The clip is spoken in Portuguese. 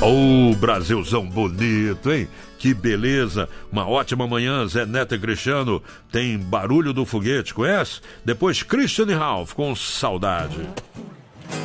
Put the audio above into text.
Oh, Brasilzão bonito, hein? Que beleza, uma ótima manhã, Zé Neto e Cristiano. Tem Barulho do Foguete, conhece? Depois Christian e Ralph, com Saudade.